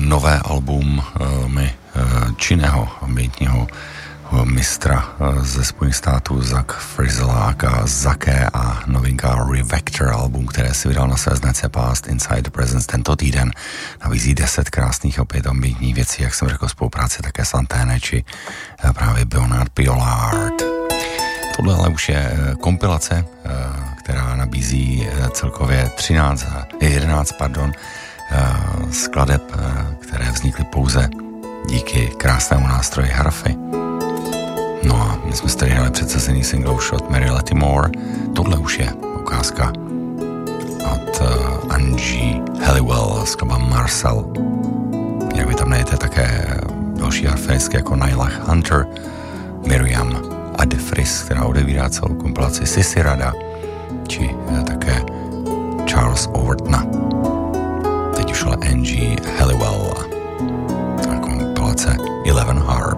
nové album činného ambientního mistra ze Spojených států Zach Frizzle a Zaké a novinka Revector album, které si vydal na své značce Past Inside the Presence tento týden. Nabízí 10 krásných opět ambientních věcí, jak jsem řekl, spolupráce také Santana či právě Bernard Piollard. Tohle ale už je kompilace, která nabízí celkově 11 skladeb, které vznikly pouze díky krásnému nástroji harfy. No a my jsme si tady dali předsazený single Shot Mary Latimore. Tohle už je ukázka od Angie Halliwell z klubu Marcel. Jak vy tam najdete také další harfenistky jako Nyla Hunter, Miriam Adefris, která odevírá celou kompilaci, Sissy Rada, či také Charles Overtona. Teď už ale Angie Halliwell a kompilace 11 Harp.